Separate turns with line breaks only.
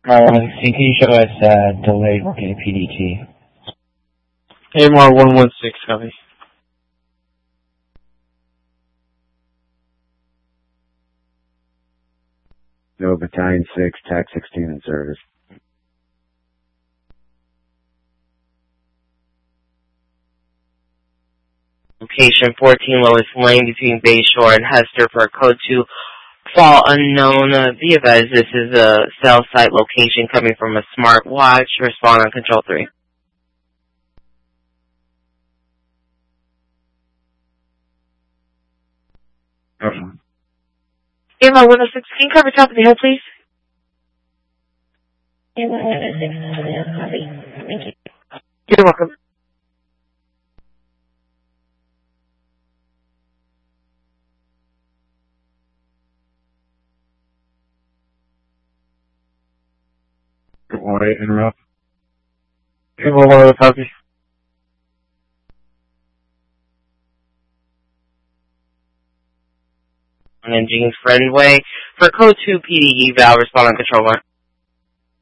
Can you show us delayed working PDT?
AMR 116, copy.
No, Battalion 6, TAC 16 in service.
Location 14 Lois Lane between Bayshore and Hester for code 2. Fall unknown. Be advised, this is a cell site location coming from a smartwatch. Respond on control 3.
AMR 106, can you cover top of the hill, please?
AMR 106, top of the hill, copy. Thank you.
You're welcome.
Alright, interrupt. AMR 106, copy.
And James Friendway for code 2 PDE Val. Respond on control 1.